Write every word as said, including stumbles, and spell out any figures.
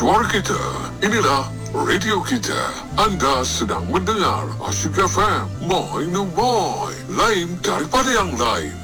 suara kita. Inilah radio kita. Anda sedang mendengar Asyik F M. Moi no moi. Lain daripada yang lain.